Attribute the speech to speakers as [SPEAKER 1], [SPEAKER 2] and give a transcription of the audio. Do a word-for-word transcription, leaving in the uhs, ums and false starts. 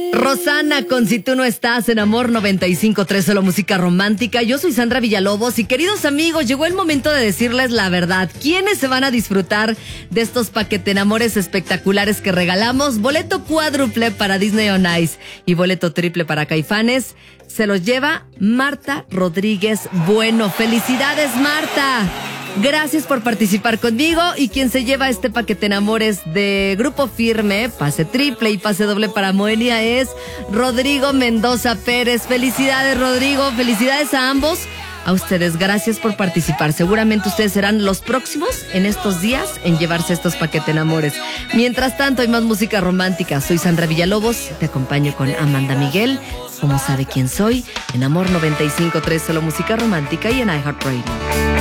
[SPEAKER 1] Rosana con Si Tú No Estás en Amor noventa y cinco punto tres, solo música romántica. Yo soy Sandra Villalobos y queridos amigos, llegó el momento de decirles la verdad. ¿Quiénes se van a disfrutar de estos paquetenamores espectaculares que regalamos? Boleto cuádruple para Disney on Ice y boleto triple para Caifanes. Se los lleva Marta Rodríguez Bueno. ¡Felicidades, Marta! Gracias por participar conmigo. Y quien se lleva este paquetenamores de Grupo Firme, pase triple y pase doble para Moenia, es Rodrigo Mendoza Pérez. Felicidades, Rodrigo. Felicidades a ambos. A ustedes, gracias por participar. Seguramente ustedes serán los próximos en estos días en llevarse estos paquetenamores. Mientras tanto, hay más música romántica. Soy Sandra Villalobos. Te acompaño con Amanda Miguel. ¿Cómo sabe quién soy? En Amor noventa y cinco punto tres, solo música romántica y en iHeartRadio.